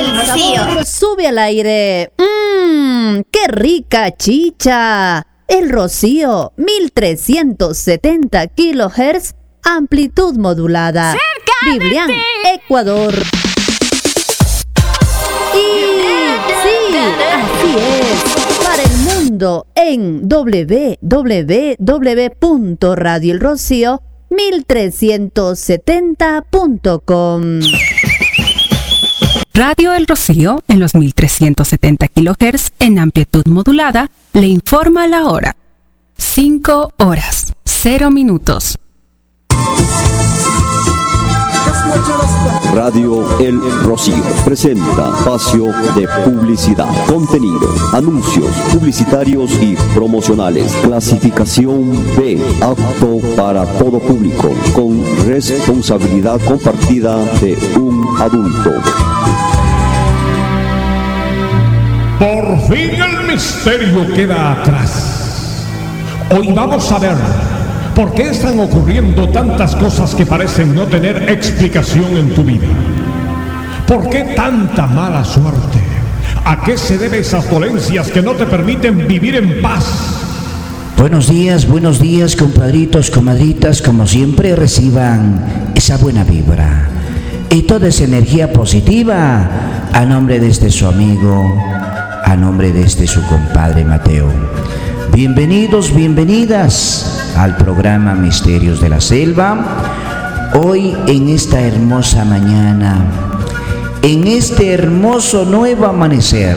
El Rocío sube al aire. ¡Qué rica chicha! El Rocío, 1370 kHz, amplitud modulada. ¡Cerca Biblián, de ti! Ecuador. Y sí, así es. Para el mundo en www.radioelrocío1370.com. Radio El Rocío, en los 1370 kHz en amplitud modulada, le informa la hora. 5 horas, 0 minutos. Radio El Rocío presenta espacio de publicidad, contenido, anuncios publicitarios y promocionales. Clasificación B, apto para todo público, con responsabilidad compartida de un adulto. Por fin el misterio queda atrás. Hoy vamos a ver por qué están ocurriendo tantas cosas que parecen no tener explicación en tu vida. ¿Por qué tanta mala suerte? ¿A qué se deben esas dolencias que no te permiten vivir en paz? Buenos días, compadritos, comadritas. Como siempre, reciban esa buena vibra y toda esa energía positiva a nombre de su amigo, a nombre de su compadre Mateo. Bienvenidos, bienvenidas al programa Misterios de la Selva. Hoy, en esta hermosa mañana, en este hermoso nuevo amanecer,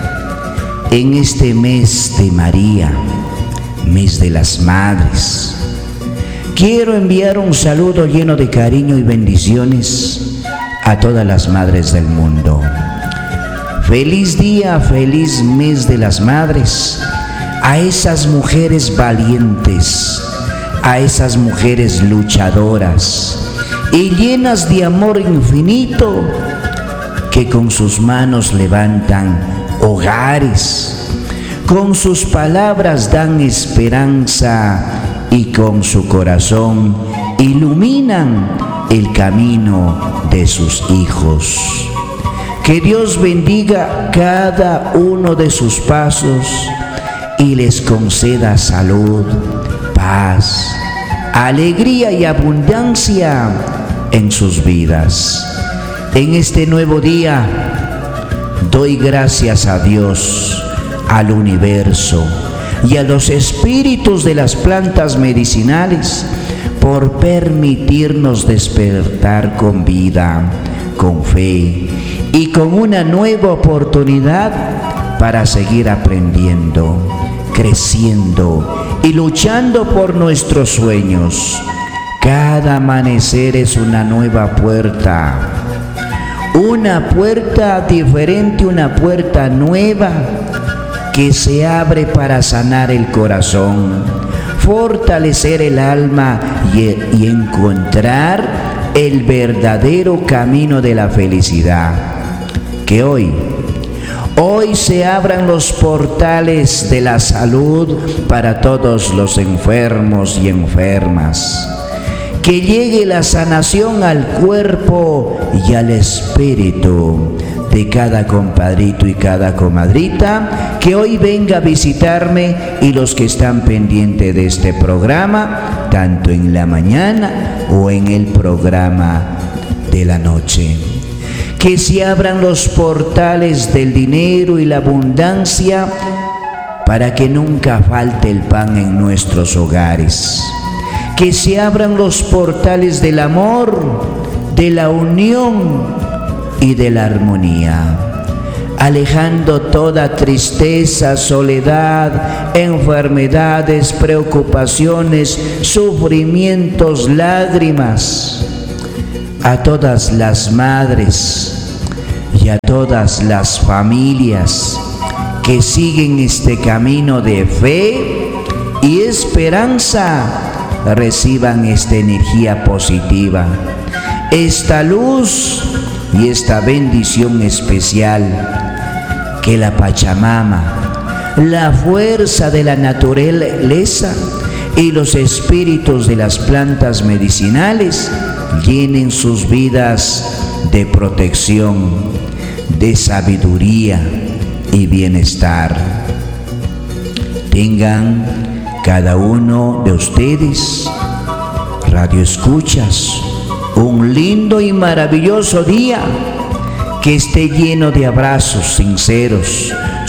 en este mes de María, mes de las madres, quiero enviar un saludo lleno de cariño y bendiciones a todas las madres del mundo. Feliz día, feliz mes de las madres. A esas mujeres valientes, a esas mujeres luchadoras y llenas de amor infinito, que con sus manos levantan hogares, con sus palabras dan esperanza y con su corazón iluminan el camino de sus hijos. Que Dios bendiga cada uno de sus pasos y les conceda salud, paz, alegría y abundancia en sus vidas. En este nuevo día doy gracias a Dios, al universo y a los espíritus de las plantas medicinales por permitirnos despertar con vida, con fe y con una nueva oportunidad para seguir aprendiendo, creciendo y luchando por nuestros sueños. Cada amanecer es una nueva puerta diferente, una puerta nueva que se abre para sanar el corazón, fortalecer el alma y encontrar el verdadero camino de la felicidad. Que hoy se abran los portales de la salud para todos los enfermos y enfermas. Que llegue la sanación al cuerpo y al espíritu de cada compadrito y cada comadrita que hoy venga a visitarme, y los que están pendientes de este programa, tanto en la mañana o en el programa de la noche. Que se abran los portales del dinero y la abundancia para que nunca falte el pan en nuestros hogares. Que se abran los portales del amor, de la unión y de la armonía, alejando toda tristeza, soledad, enfermedades, preocupaciones, sufrimientos, lágrimas. A todas las madres y a todas las familias que siguen este camino de fe y esperanza, reciban esta energía positiva, esta luz y esta bendición especial. Que la Pachamama, la fuerza de la naturaleza y los espíritus de las plantas medicinales llenen sus vidas de protección, de sabiduría y bienestar. Tengan cada uno de ustedes, radioescuchas, un lindo y maravilloso día, que esté lleno de abrazos sinceros,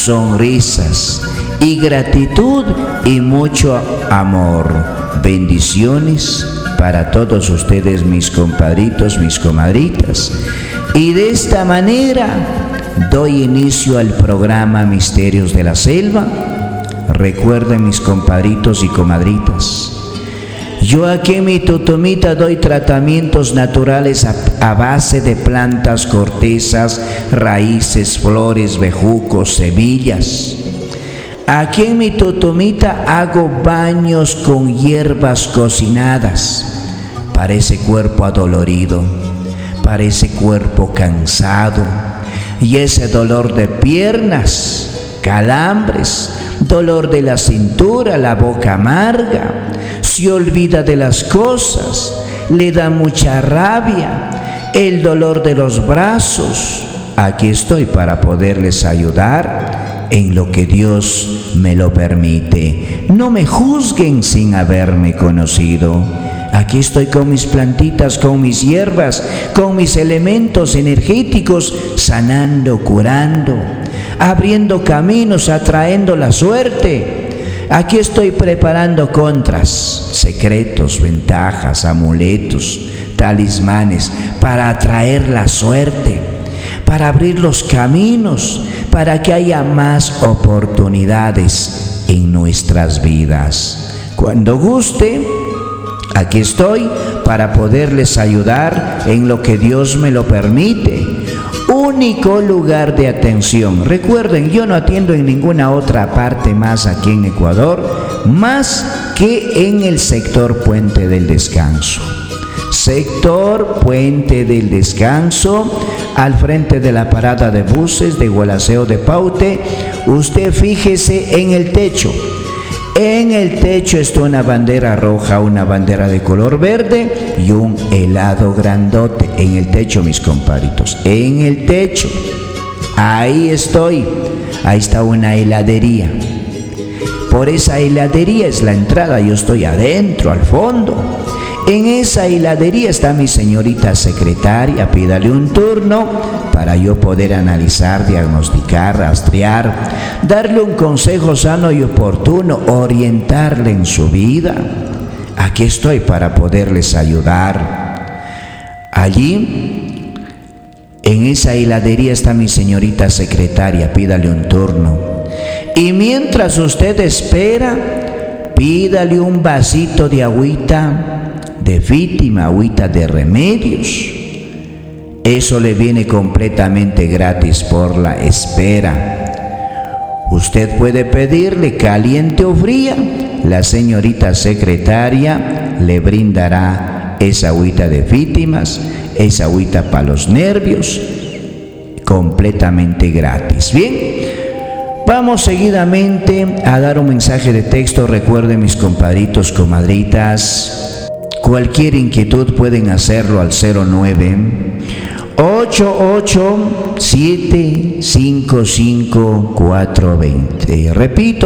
sonrisas y gratitud y mucho amor. Bendiciones para todos ustedes, mis compadritos, mis comadritas. Y de esta manera doy inicio al programa Misterios de la Selva. Recuerden, mis compadritos y comadritas, yo aquí en mi tutumita doy tratamientos naturales a base de plantas, cortezas, raíces, flores, bejucos, semillas. Aquí en mi tutumita hago baños con hierbas cocinadas para ese cuerpo adolorido, para ese cuerpo cansado y ese dolor de piernas, calambres, dolor de la cintura, la boca amarga, se olvida de las cosas, le da mucha rabia, el dolor de los brazos. Aquí estoy para poderles ayudar en lo que Dios me lo permite. No me juzguen sin haberme conocido. Aquí estoy con mis plantitas, con mis hierbas, con mis elementos energéticos, sanando, curando, abriendo caminos, atrayendo la suerte. Aquí estoy preparando contras, secretos, ventajas, amuletos, talismanes para atraer la suerte, para abrir los caminos, para que haya más oportunidades en nuestras vidas. Cuando guste, aquí estoy para poderles ayudar en lo que Dios me lo permite. Único lugar de atención. Recuerden, yo no atiendo en ninguna otra parte más aquí en Ecuador, más que en el sector Puente del Descanso. Sector Puente del Descanso, al frente de la parada de buses de Gualaceo de Paute. Usted fíjese en el techo. En el techo está una bandera roja, una bandera de color verde y un helado grandote. En el techo, mis compadritos, en el techo. Ahí estoy. Ahí está una heladería. Por esa heladería es la entrada. Yo estoy adentro, al fondo. En esa heladería está mi señorita secretaria. Pídale un turno para yo poder analizar, diagnosticar, rastrear, darle un consejo sano y oportuno, orientarle en su vida. Aquí estoy para poderles ayudar. Allí, en esa heladería está mi señorita secretaria. Pídale un turno. Y mientras usted espera, pídale un vasito de agüita de Fítima, agüita de remedios. Eso le viene completamente gratis por la espera. Usted puede pedirle caliente o fría. La señorita secretaria le brindará esa agüita de Fítimas, esa agüita para los nervios, completamente gratis. Bien, vamos seguidamente a dar un mensaje de texto. Recuerden, mis compadritos, comadritas, cualquier inquietud pueden hacerlo al 09-88-755-420. Repito,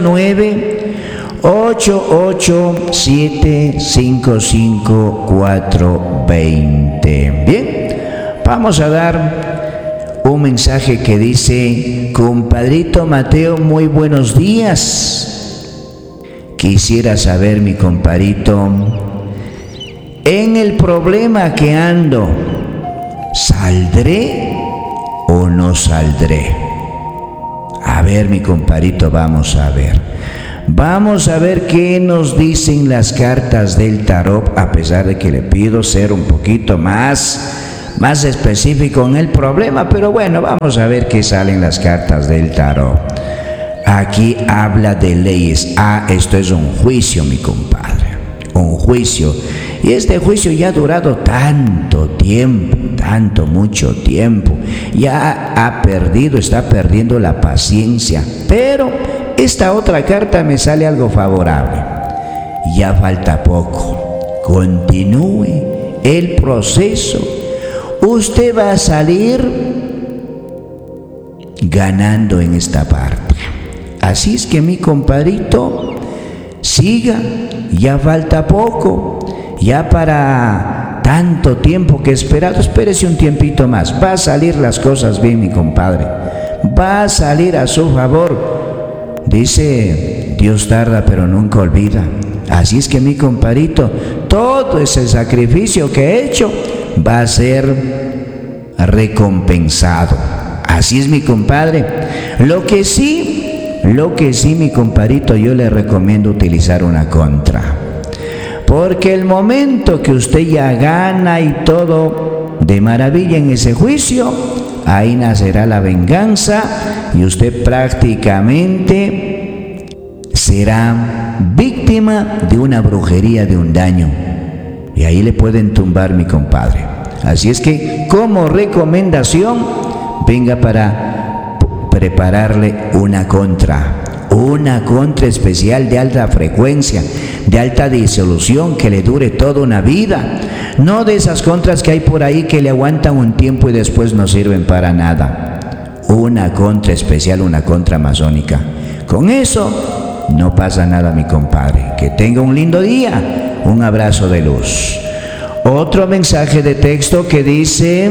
09-88-755-420. Bien, vamos a dar un mensaje que dice: compadrito Mateo, muy buenos días. Quisiera saber, mi compadrito, en el problema que ando, ¿saldré o no saldré? A ver, mi compadrito, vamos a ver. Vamos a ver qué nos dicen las cartas del tarot, a pesar de que le pido ser un poquito más específico en el problema, pero bueno, vamos a ver qué salen las cartas del tarot. Aquí habla de leyes. Esto es un juicio, mi compadre, un juicio. Y este juicio ya ha durado tanto tiempo, mucho tiempo. Ya está perdiendo la paciencia. Pero esta otra carta me sale algo favorable. Ya falta poco. Continúe el proceso. Usted va a salir ganando en esta parte. Así es que mi compadrito, siga, ya falta poco, ya para tanto tiempo que he esperado, espérese un tiempito más, va a salir las cosas bien, mi compadre, va a salir a su favor. Dice, Dios tarda pero nunca olvida. Así es que mi compadrito, todo ese sacrificio que he hecho va a ser recompensado. Así es, mi compadre. Lo que sí, mi compadrito, yo le recomiendo utilizar una contra. Porque el momento que usted ya gana y todo de maravilla en ese juicio, ahí nacerá la venganza y usted prácticamente será víctima de una brujería, de un daño. Y ahí le pueden tumbar, mi compadre. Así es que, como recomendación, venga para prepararle una contra especial de alta frecuencia, de alta disolución, que le dure toda una vida. No de esas contras que hay por ahí que le aguantan un tiempo y después no sirven para nada. Una contra especial, una contra masónica. Con eso no pasa nada, mi compadre. Que tenga un lindo día. Un abrazo de luz. Otro mensaje de texto que dice: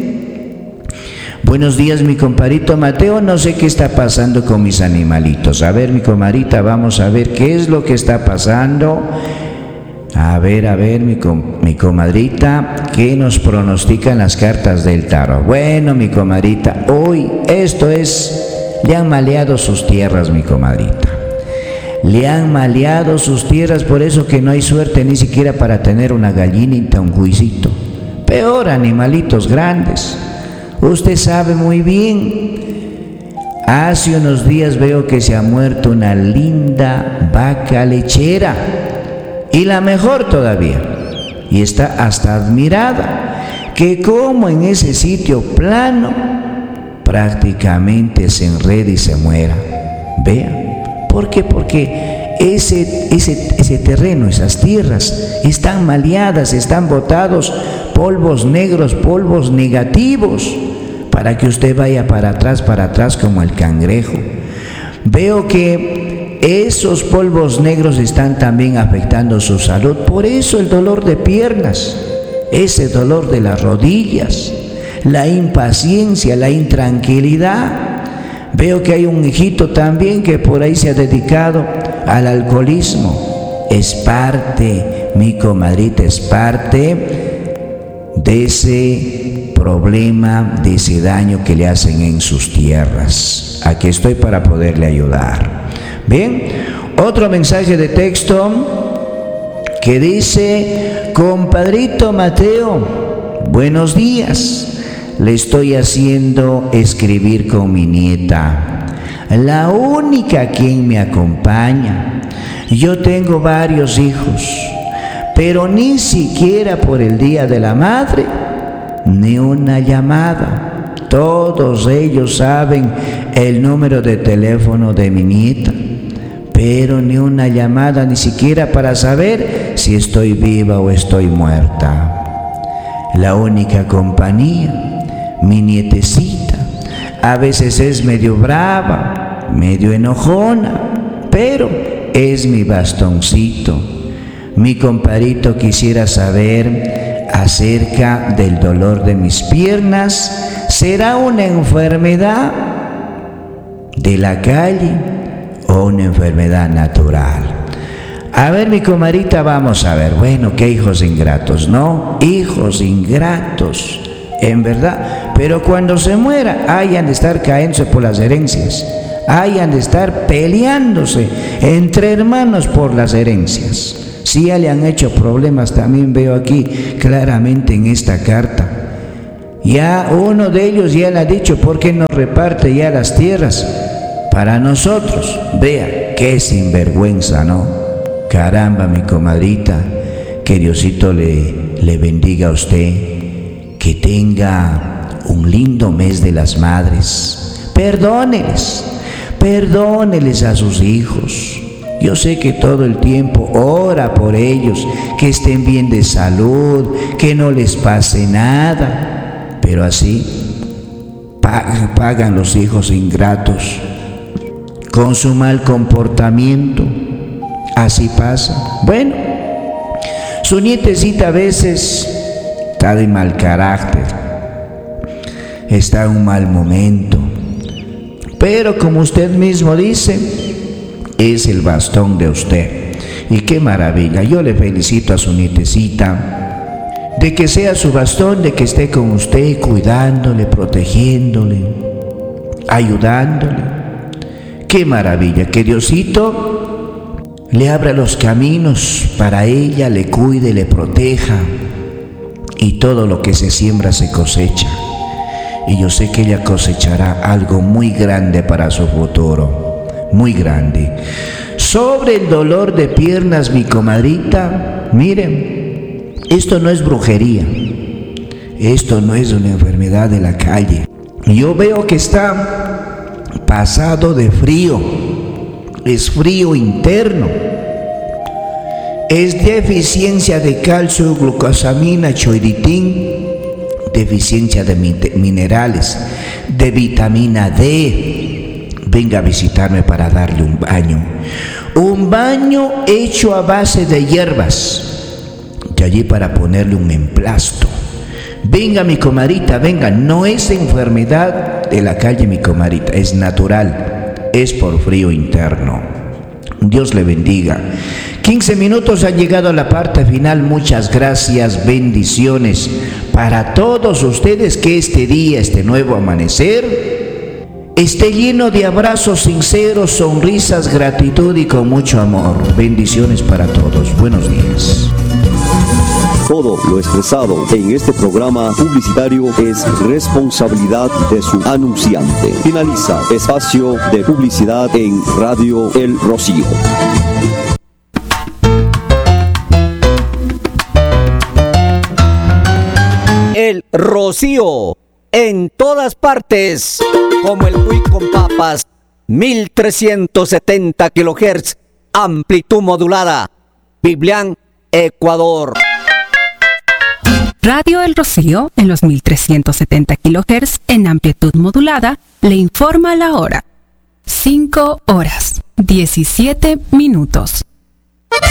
buenos días, mi compadrito Mateo, no sé qué está pasando con mis animalitos. A ver, mi comadrita, vamos a ver qué es lo que está pasando. A ver, mi comadrita, ¿qué nos pronostican las cartas del tarot? Bueno, mi comadrita, hoy le han maleado sus tierras, mi comadrita. Le han maleado sus tierras, por eso que no hay suerte ni siquiera para tener una gallinita, un cuisito. Peor, animalitos grandes. Usted sabe muy bien, hace unos días veo que se ha muerto una linda vaca lechera, y la mejor todavía, y está hasta admirada, que como en ese sitio plano prácticamente se enrede y se muera. Vea, ¿por qué? Porque ese terreno, esas tierras están maleadas, están botados polvos negros, polvos negativos, para que usted vaya para atrás como el cangrejo. Veo que esos polvos negros están también afectando su salud, por eso el dolor de piernas, ese dolor de las rodillas, la impaciencia, la intranquilidad. Veo que hay un hijito también que por ahí se ha dedicado al alcoholismo. Es parte, mi comadrita, es parte de ese problema, de ese daño que le hacen en sus tierras. Aquí estoy para poderle ayudar. Bien, otro mensaje de texto que dice: compadrito Mateo, buenos días. Le estoy haciendo escribir con mi nieta, la única quien me acompaña. Yo tengo varios hijos, pero ni siquiera por el Día de la Madre, ni una llamada. Todos ellos saben el número de teléfono de mi nieta, pero ni una llamada, ni siquiera para saber si estoy viva o estoy muerta. La única compañía, mi nietecita, a veces es medio brava, medio enojona, pero es mi bastoncito. Mi compadrito, quisiera saber acerca del dolor de mis piernas. ¿Será una enfermedad de la calle o una enfermedad natural? A ver, mi comadrita, vamos a ver. Bueno, qué hijos ingratos, ¿no? Hijos ingratos, en verdad. Pero cuando se muera, hayan de estar cayéndose por las herencias, hayan de estar peleándose entre hermanos por las herencias. Si ya le han hecho problemas, también veo aquí claramente en esta carta. Ya uno de ellos ya le ha dicho: ¿por qué no reparte ya las tierras para nosotros? Vea, qué sinvergüenza, ¿no? Caramba, mi comadrita, que Diosito le bendiga a usted, que tenga un lindo mes de las madres. Perdóneles a sus hijos. Yo sé que todo el tiempo ora por ellos, que estén bien de salud, que no les pase nada, pero así pagan los hijos ingratos con su mal comportamiento. Así pasa. Bueno, su nietecita a veces está de mal carácter, está en un mal momento, pero como usted mismo dice, es el bastón de usted. Y qué maravilla, yo le felicito a su nietecita de que sea su bastón, de que esté con usted cuidándole, protegiéndole, ayudándole. Qué maravilla, que Diosito le abra los caminos para ella, le cuide, le proteja, y todo lo que se siembra se cosecha. Y yo sé que ella cosechará algo muy grande para su futuro, muy grande. Sobre el dolor de piernas, mi comadrita, miren, esto no es brujería, esto no es una enfermedad de la calle. Yo veo que está pasado de frío, es frío interno, es deficiencia de calcio, glucosamina, choritín, deficiencia de minerales, de vitamina D. Venga a visitarme para darle un baño hecho a base de hierbas, de allí para ponerle un emplasto. Venga, mi comadrita, venga, no es enfermedad de la calle, mi comadrita, es natural, es por frío interno. Dios le bendiga. 15 minutos han llegado a la parte final. Muchas gracias, bendiciones para todos ustedes. Que este día, este nuevo amanecer, esté lleno de abrazos sinceros, sonrisas, gratitud y con mucho amor. Bendiciones para todos. Buenos días. Todo lo expresado en este programa publicitario es responsabilidad de su anunciante. Finaliza espacio de publicidad en Radio El Rocío. El Rocío, en todas partes, como el Puy con papas, 1370 kHz, amplitud modulada, Biblián, Ecuador. Radio El Rocío, en los 1370 kHz, en amplitud modulada, le informa la hora. 5 horas, 17 minutos.